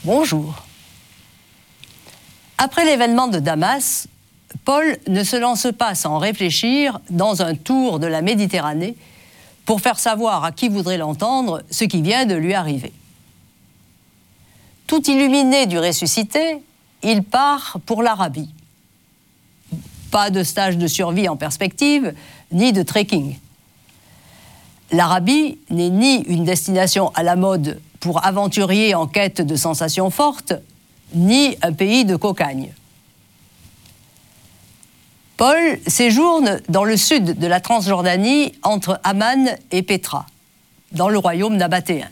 Bonjour. Après l'événement de Damas, Paul ne se lance pas sans réfléchir dans un tour de la Méditerranée pour faire savoir à qui voudrait l'entendre ce qui vient de lui arriver. Tout illuminé du ressuscité, il part pour l'Arabie. Pas de stage de survie en perspective, ni de trekking. L'Arabie n'est ni une destination à la mode pour aventuriers en quête de sensations fortes, ni un pays de cocagne. Paul séjourne dans le sud de la Transjordanie entre Amman et Pétra, dans le royaume nabatéen.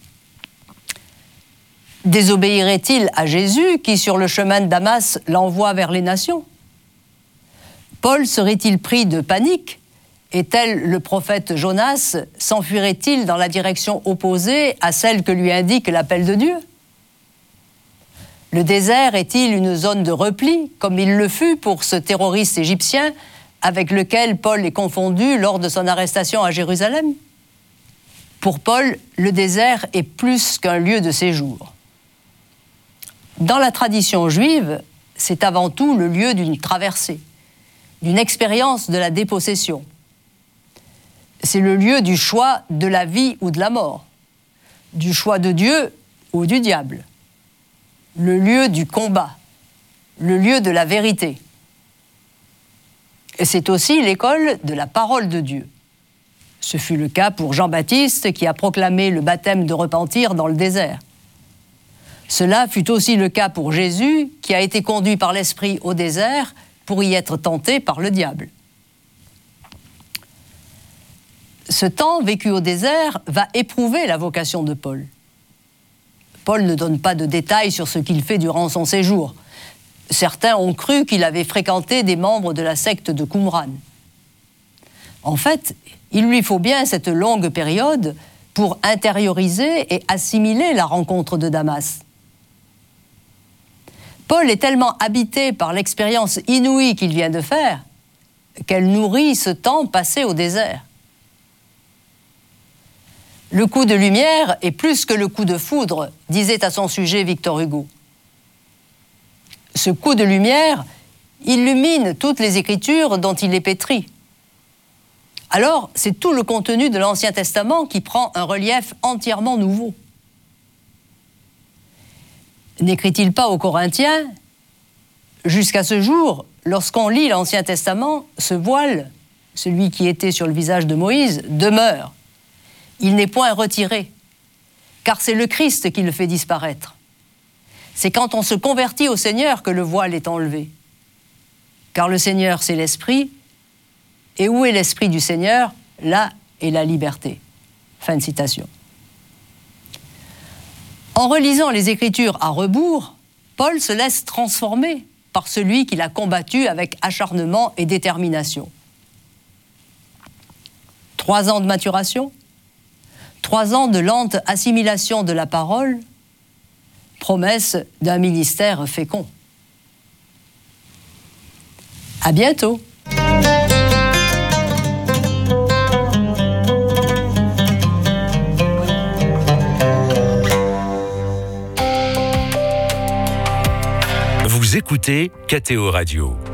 Désobéirait-il à Jésus qui, sur le chemin de Damas, l'envoie vers les nations? Paul serait-il pris de panique et tel le prophète Jonas, s'enfuirait-il dans la direction opposée à celle que lui indique l'appel de Dieu? Le désert est-il une zone de repli, comme il le fut pour ce terroriste égyptien avec lequel Paul est confondu lors de son arrestation à Jérusalem? Pour Paul, le désert est plus qu'un lieu de séjour. Dans la tradition juive, c'est avant tout le lieu d'une traversée, d'une expérience de la dépossession. C'est le lieu du choix de la vie ou de la mort, du choix de Dieu ou du diable, le lieu du combat, le lieu de la vérité. Et c'est aussi l'école de la parole de Dieu. Ce fut le cas pour Jean-Baptiste qui a proclamé le baptême de repentir dans le désert. Cela fut aussi le cas pour Jésus qui a été conduit par l'Esprit au désert pour y être tenté par le diable. Ce temps vécu au désert va éprouver la vocation de Paul. Paul ne donne pas de détails sur ce qu'il fait durant son séjour. Certains ont cru qu'il avait fréquenté des membres de la secte de Qumran. En fait, il lui faut bien cette longue période pour intérioriser et assimiler la rencontre de Damas. Paul est tellement habité par l'expérience inouïe qu'il vient de faire qu'elle nourrit ce temps passé au désert. Le coup de lumière est plus que le coup de foudre, disait à son sujet Victor Hugo. Ce coup de lumière illumine toutes les Écritures dont il est pétri. Alors, c'est tout le contenu de l'Ancien Testament qui prend un relief entièrement nouveau. N'écrit-il pas aux Corinthiens « Jusqu'à ce jour, lorsqu'on lit l'Ancien Testament, ce voile, celui qui était sur le visage de Moïse, demeure. Il n'est point retiré, car c'est le Christ qui le fait disparaître. C'est quand on se convertit au Seigneur que le voile est enlevé. Car le Seigneur, c'est l'Esprit, et où est l'Esprit du Seigneur, là est la liberté. » Fin de citation. En relisant les Écritures à rebours, Paul se laisse transformer par celui qu'il a combattu avec acharnement et détermination. 3 ans de maturation, 3 ans de lente assimilation de la parole, promesse d'un ministère fécond. À bientôt. Vous écoutez KTO Radio.